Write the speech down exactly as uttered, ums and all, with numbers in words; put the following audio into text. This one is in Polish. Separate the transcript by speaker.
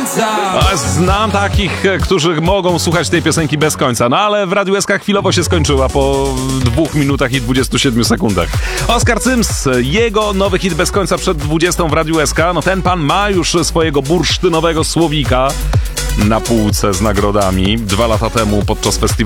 Speaker 1: końca.
Speaker 2: A znam takich, którzy mogą słuchać tej piosenki bez końca, no ale w Radiu S K chwilowo się skończyła po dwóch minutach i dwudziestu siedmiu sekundach. Oskar Cyms, jego nowy hit bez końca przed dwudziestą w Radiu S K, no ten pan ma już swojego bursztynowego słowika na półce z nagrodami. Dwa lata temu podczas festiwalu